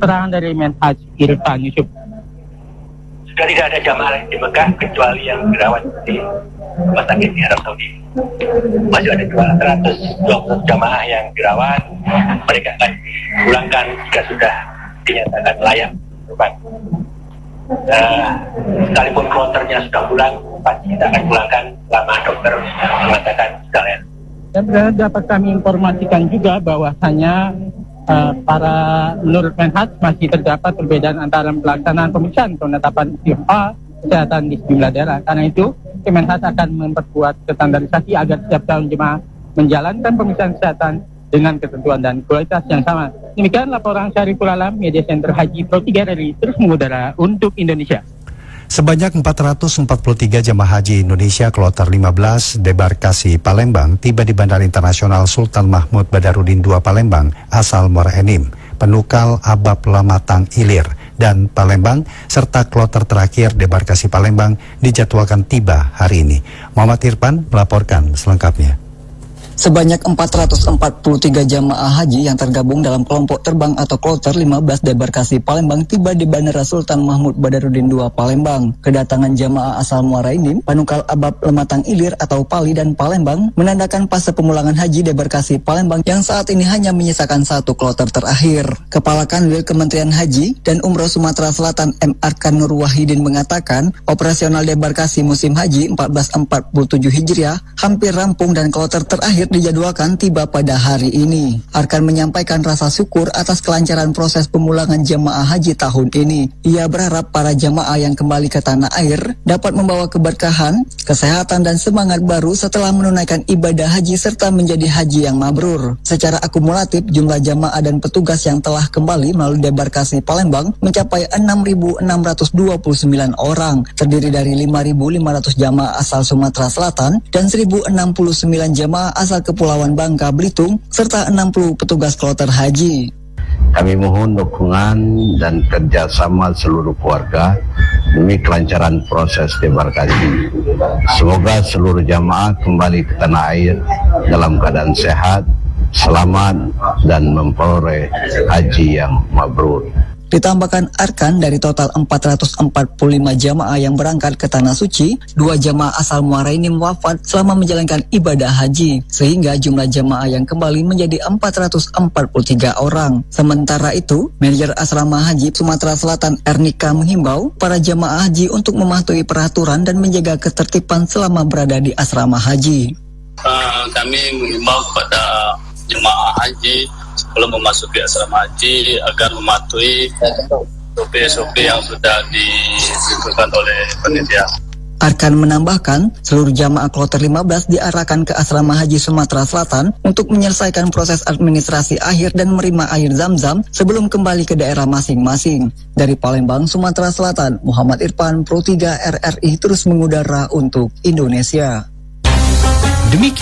keterangan dari Menhaj Irfan Yusuf. Sudah tidak ada jamaah di Mekah kecuali yang dirawat di rumah sakit di Arab Saudi. Masih ada 220 jamaah yang dirawat. Mereka akan dipulangkan jika sudah dinyatakan layak terbang. Sekalipun kloternya sudah pulang, pasti kita akan pulangkan selama dokter mengatakan sudah layak. Dan dapat kami informasikan juga bahwasanya menurut Menhaj masih terdapat perbedaan antara pelaksanaan pemeriksaan penetapan istimewa kesehatan di sejumlah daerah. Karena itu, Kemenhaj akan memperkuat standarisasi agar setiap calon jemaah menjalankan pemeriksaan kesehatan dengan ketentuan dan kualitas yang sama. Demikian laporan Syariful Alam, Media Center Haji Pro 3 dari terus mengudara untuk Indonesia. Sebanyak 443 jemaah haji Indonesia kloter 15 debarkasi Palembang tiba di Bandara Internasional Sultan Mahmud Badarudin II Palembang asal Muara Enim, Penukal Abab Lamatang Ilir, dan Palembang, serta kloter terakhir debarkasi Palembang dijadwalkan tiba hari ini. Muhammad Irfan melaporkan selengkapnya. Sebanyak 443 jamaah haji yang tergabung dalam kelompok terbang atau kloter 15 debarkasi Palembang tiba di Bandara Sultan Mahmud Badarudin II Palembang. Kedatangan jamaah asal Muara Enim, Panukal Abab Lematang Ilir atau Pali dan Palembang menandakan fase pemulangan haji debarkasi Palembang yang saat ini hanya menyisakan satu kloter terakhir. Kepala Kanwil Kementerian Haji dan Umroh Sumatera Selatan M. Arkan Nur Wahidin mengatakan operasional debarkasi musim haji 1447 Hijriah hampir rampung dan kloter terakhir dijadwalkan tiba pada hari ini. Arkan menyampaikan rasa syukur atas kelancaran proses pemulangan jemaah haji tahun ini. Ia berharap para jemaah yang kembali ke tanah air dapat membawa keberkahan, kesehatan dan semangat baru setelah menunaikan ibadah haji serta menjadi haji yang mabrur. Secara akumulatif, jumlah jemaah dan petugas yang telah kembali melalui debarkasi Palembang mencapai 6.629 orang, terdiri dari 5.500 jemaah asal Sumatera Selatan dan 1.069 jemaah asal Kepulauan Bangka Belitung serta 60 petugas kloter haji. Kami mohon dukungan dan kerjasama seluruh keluarga demi kelancaran proses debarkasi. Semoga seluruh jamaah kembali ke tanah air dalam keadaan sehat, selamat dan memperoleh haji yang mabrur. Ditambahkan Arkan, dari total 445 jamaah yang berangkat ke Tanah Suci, 2 jamaah asal Muara Enim wafat selama menjalankan ibadah haji, sehingga jumlah jamaah yang kembali menjadi 443 orang. Sementara itu, Manajer Asrama Haji Sumatera Selatan Ernika menghimbau para jamaah haji untuk mematuhi peraturan dan menjaga ketertiban selama berada di asrama haji. Kami menghimbau kepada jemaah haji sebelum memasuki asrama haji agar mematuhi SOP yang sudah ditentukan oleh panitia. Arkan menambahkan, seluruh jamaah kloter 15 diarahkan ke asrama haji Sumatera Selatan untuk menyelesaikan proses administrasi akhir dan menerima air zam-zam sebelum kembali ke daerah masing-masing. Dari Palembang, Sumatera Selatan, Muhammad Irfan, Pro 3 RRI terus mengudara untuk Indonesia. Demikian